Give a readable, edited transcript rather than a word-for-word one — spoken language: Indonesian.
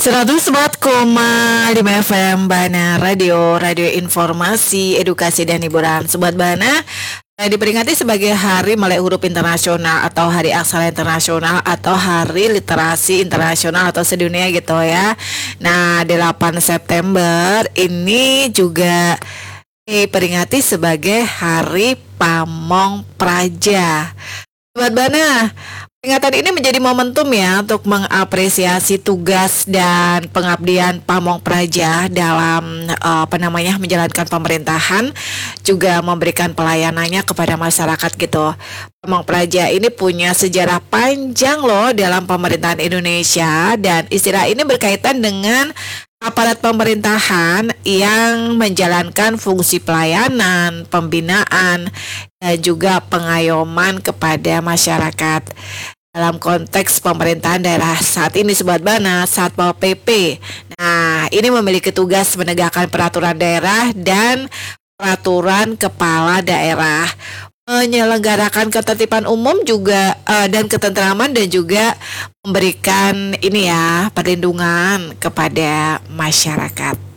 104,5 FM Bana Radio, radio informasi, edukasi dan hiburan. Sobat Bana, diperingati sebagai Hari Melek Huruf Internasional atau Hari Aksara Internasional atau Hari Literasi Internasional atau sedunia gitu ya. Nah, 8 September ini juga diperingati sebagai Hari Pamong Praja. Sobat Bana, peringatan ini menjadi momentum ya untuk mengapresiasi tugas dan pengabdian Pamong Praja dalam menjalankan pemerintahan, juga memberikan pelayanannya kepada masyarakat gitu. Pamong Praja ini punya sejarah panjang loh dalam pemerintahan Indonesia, dan istilah ini berkaitan dengan aparat pemerintahan yang menjalankan fungsi pelayanan, pembinaan, dan juga pengayoman kepada masyarakat. Dalam konteks pemerintahan daerah saat ini, Sobat Bana, Satpol PP. Nah, ini memiliki tugas menegakkan peraturan daerah dan peraturan kepala daerah, menyelenggarakan ketertiban umum juga dan ketentraman, dan juga memberikan perlindungan kepada masyarakat.